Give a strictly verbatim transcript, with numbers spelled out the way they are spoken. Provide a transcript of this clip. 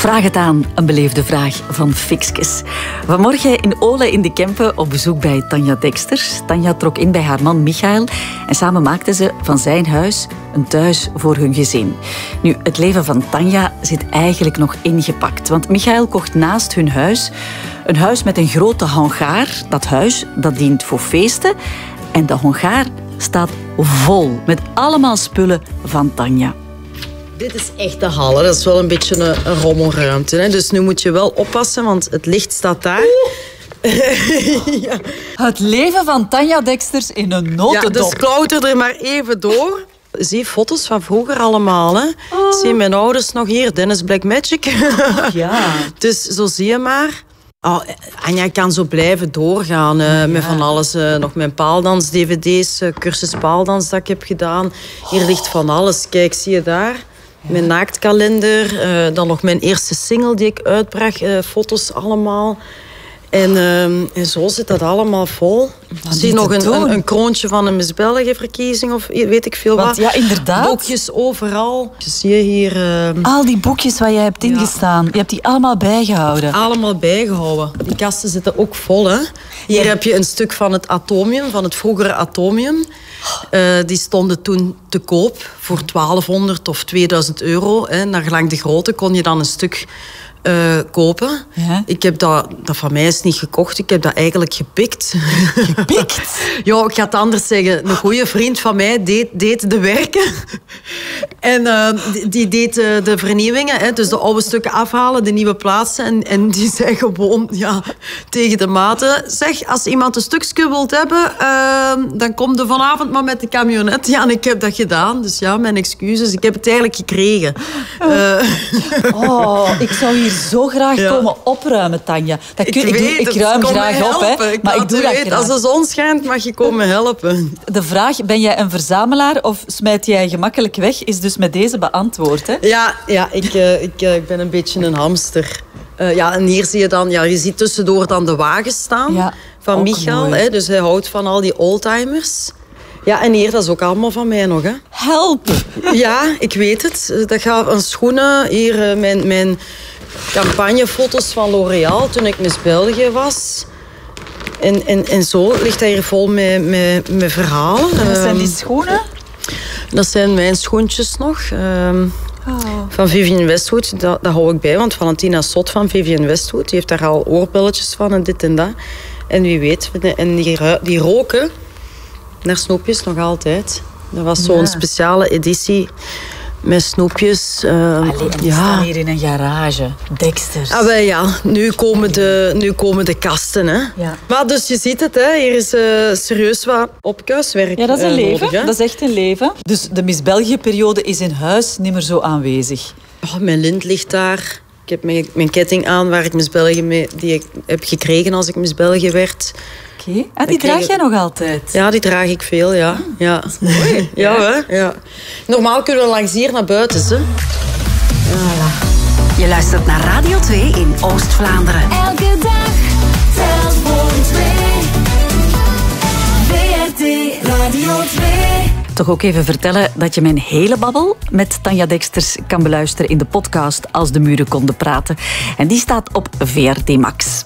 Vraag het aan, een beleefde vraag van Fikskes. Vanmorgen in Ole in de Kempen op bezoek bij Tanja Deksters. Tanja trok in bij haar man Michael en samen maakten ze van zijn huis een thuis voor hun gezin. Nu, het leven van Tanja zit eigenlijk nog ingepakt, want Michael kocht naast hun huis een huis met een grote hangaar. Dat huis dat dient voor feesten en de hangaar staat vol met allemaal spullen van Tanja. Dit is echt de hal. Hè. Dat is wel een beetje een, een rommelruimte. Hè. Dus nu moet je wel oppassen, want het licht staat daar. Ja. Het leven van Tanja Deksters in een notendop. Ja, dus klauter er maar even door. Zie foto's van vroeger allemaal. Hè. Oh. Zie mijn ouders nog hier, Dennis Black Magic. Oh, ja. Dus zo zie je maar. Oh, Anja kan zo blijven doorgaan uh, ja. met van alles. Uh, nog mijn paaldans-D V D's, uh, cursus paaldans dat ik heb gedaan. Hier oh. ligt van alles. Kijk, zie je daar? Ja. Mijn naaktkalender. Uh, dan nog mijn eerste single die ik uitbracht. Uh, foto's allemaal. En, uh, en zo zit dat allemaal vol. Zie je nog een, een, een kroontje van een Miss België-verkiezing of weet ik veel Want, wat. Ja, inderdaad. Boekjes overal. Zie je hier... Uh... Al die boekjes waar jij hebt ingestaan, ja. Je hebt die allemaal bijgehouden. Allemaal bijgehouden. Die kasten zitten ook vol, hè. Hier ja. heb je een stuk van het atomium, van het vroegere atomium. Uh, die stonden toen te koop voor twaalfhonderd of tweeduizend euro. Hè. Naar gelang de grootte kon je dan een stuk... Uh, kopen. Ja. Ik heb dat, dat van mij is niet gekocht. Ik heb dat eigenlijk gepikt. Gepikt? Ja, ik ga het anders zeggen. Een goede vriend van mij deed, deed de werken. En uh, die, die deed uh, de vernieuwingen. Hè. Dus de oude stukken afhalen, de nieuwe plaatsen. En, en die zei gewoon ja, tegen de maten... Zeg, als iemand een stukje wilt hebben... Uh, dan kom je vanavond maar met de camionet. Ja, en ik heb dat gedaan. Dus ja, mijn excuses. Ik heb het eigenlijk gekregen. Uh. Oh, ik zou hier zo graag ja. komen opruimen, Tanja. Dat kun, ik, ik, weet, doe, ik ruim graag op, hè, ik maar ik doe dat weet, graag. Als de zon schijnt, mag je komen helpen. De vraag, ben jij een verzamelaar of smijt jij gemakkelijk weg, is dus met deze beantwoord, hè? Ja, ja ik, uh, ik, uh, ik ben een beetje een hamster. Uh, ja, en hier zie je dan, ja, je ziet tussendoor dan de wagens staan ja, van Michael. Hè, dus hij houdt van al die oldtimers. Ja, en hier, dat is ook allemaal van mij nog, hè. Help! Ja, ik weet het. Dat gaat aan schoenen. Hier, uh, mijn... mijn campagnefoto's van L'Oréal toen ik Miss België was. En, en, en zo ligt hij hier vol met, met, met verhalen. En wat zijn die schoenen? Dat zijn mijn schoentjes nog. Um, oh. Van Vivienne Westwood. Dat, dat hou ik bij, want Valentina Sot van Vivienne Westwood die heeft daar al oorbelletjes van en dit en dat. En wie weet. En die, die roken naar snoepjes nog altijd. Dat was zo'n ja. speciale editie... Met snoepjes. Uh, Allee, en die ja. staan hier in een garage. Deksters. Ah, wel, ja, nu komen de, nu komen de kasten. Hè. Ja. Maar dus je ziet het, hè. Hier is uh, serieus wat opkuiswerk. Ja, dat is een uh, leven. Nodig, dat is echt een leven. Dus de Miss België-periode is in huis niet meer zo aanwezig. Oh, mijn lint ligt daar. Ik heb mijn, mijn ketting aan waar ik Miss België mee, die ik heb gekregen als ik Miss België werd. Oké. Okay. Ah, die draag ik... jij nog altijd? Ja, die draag ik veel, ja. Ah, ja. Dat is mooi. ja, hè? Ja. Normaal kunnen we langs hier naar buiten, hè. Voilà. Je luistert naar Radio twee in Oost-Vlaanderen. Elke dag telt voor twee. V R T Radio twee. Toch ook even vertellen dat je mijn hele babbel met Tanja Deksters kan beluisteren in de podcast Als de muren konden praten. En die staat op V R T Max.